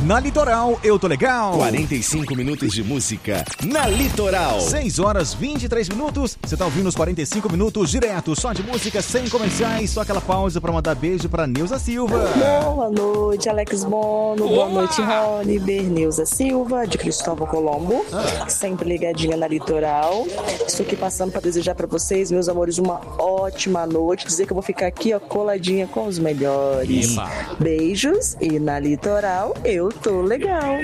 Na Litoral, eu tô legal. 45 minutos de música na Litoral. 6 horas 23 minutos. Você tá ouvindo os 45 minutos direto, só de música, sem comerciais. Só aquela pausa pra mandar beijo pra Neuza Silva. Boa noite, Alex Bono. Boa noite, Roniber. Neuza Silva, de Cristóvão Colombo. Sempre ligadinha na Litoral. Estou aqui passando pra desejar pra vocês, meus amores, uma ótima noite. Dizer que eu vou ficar aqui, ó, coladinha com os melhores. Epa. Beijos e na Litoral, eu tô legal.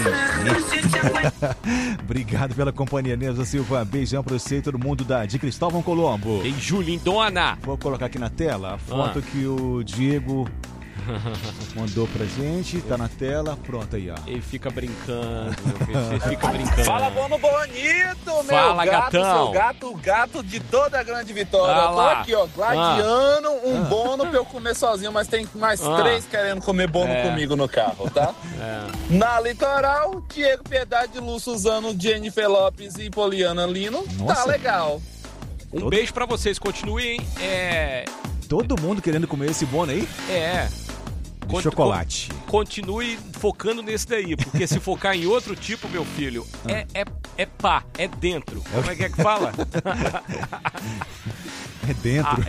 Obrigado pela companhia, Neuza Silva. Beijão pra você e todo mundo de Cristóvão Colombo. Beijo, lindona. Vou colocar aqui na tela a foto que o Diego mandou pra gente. Tá na tela. Pronto aí, ó. Ele fica brincando, meu filho. Ele fica brincando. Fala, Bono Bonito, Fala, meu gato, gatão. seu gato de toda a grande vitória. Ah Eu tô lá. aqui, ó, gladiando um bono pra eu comer sozinho, mas tem mais 3 querendo comer bono comigo no carro, tá? Na Litoral, Diego Piedade, Lu Suzano, Jennifer Lopes e Poliana Lino. Nossa. Tá legal. Um beijo pra vocês, continuem. Todo mundo querendo comer esse bono aí? De chocolate. Continue focando nesse daí, porque se focar em outro tipo, meu filho, é dentro. Como é que fala? É dentro.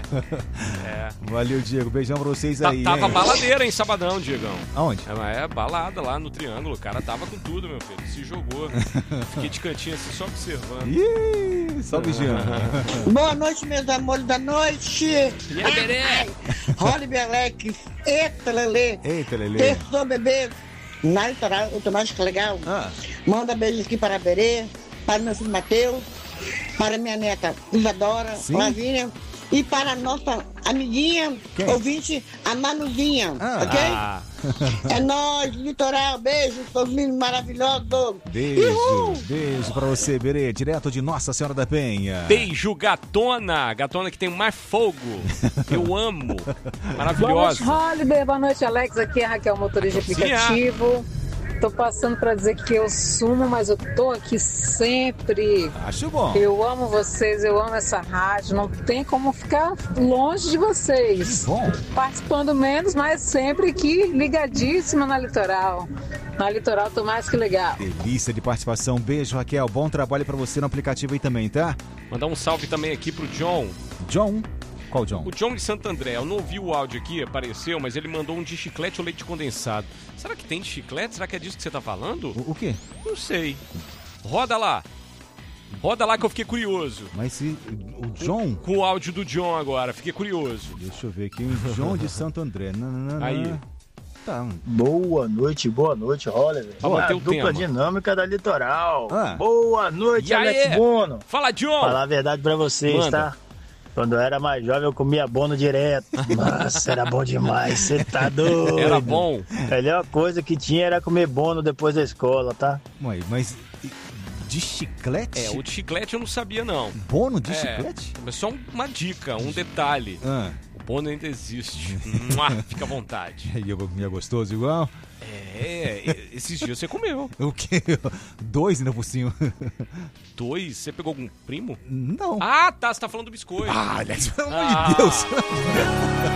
Valeu, Diego. Beijão pra vocês aí. Tava hein? baladeira, hein, sabadão, Diegão. Aonde? É balada lá no Triângulo. O cara tava com tudo, meu filho. Se jogou. Fiquei de cantinho assim, só observando. Ih, só vigiando. Boa noite, meus amores da noite. E aí, Beré? Rony Beleque. Eita, Lelê. Eita, Lelê. Terçou, bebê. Na Litoral, eu tô mais que legal. Manda beijos aqui para a Berê, para meu filho Matheus, para minha neta Isadora, Sim. Lavínia, e para a nossa amiguinha, Quem? ouvinte, a Manuzinha, ok? É nóis, Litoral, beijo, seus lindos maravilhosos. Beijo pra você, Berê, direto de Nossa Senhora da Penha. Beijo, gatona. Gatona que tem mais fogo. Eu amo. Maravilhosa. Boa noite, Holliber. Boa noite, Alex. Aqui é a Raquel, motorista de aplicativo. Tô passando pra dizer que eu sumo, mas eu tô aqui sempre. Acho bom. Eu amo vocês, eu amo essa rádio. Não tem como ficar longe de vocês. Bom. Participando menos, mas sempre aqui ligadíssima na Litoral. Na Litoral tô mais que legal. Delícia de participação. Beijo, Raquel. Bom trabalho pra você no aplicativo aí também, tá? Mandar um salve também aqui pro John. John? Qual John? O John de Santo André. Eu não ouvi o áudio aqui, apareceu, mas ele mandou um de chiclete ou leite condensado. Será que tem de chiclete? Será que é disso que você tá falando? O quê? Não sei. Roda lá. Roda lá que eu fiquei curioso. Mas se o John... Com o áudio do John agora, fiquei curioso. Deixa eu ver aqui. O John de Santo André. Aí. Tá. Boa noite, Oliver. Vamos A ter o dupla tema. dinâmica da Litoral. Ah. Boa noite, E aí? Alex Bono. Fala, John! Falar a verdade pra vocês, Manda. tá? Quando eu era mais jovem, eu comia bono direto. Nossa, era bom demais, você tá doido. Era bom. A melhor coisa que tinha era comer bono depois da escola, tá? Mas de chiclete? O de chiclete eu não sabia, não. Bono de chiclete? Mas só uma dica, um detalhe. O bono ainda existe. Fica à vontade. E eu comia gostoso igual? Esses dias você comeu. O quê? 2 ainda por cima. 2? Você pegou algum primo? Não. Ah, tá, você tá falando do biscoito. Alex, pelo amor de Deus.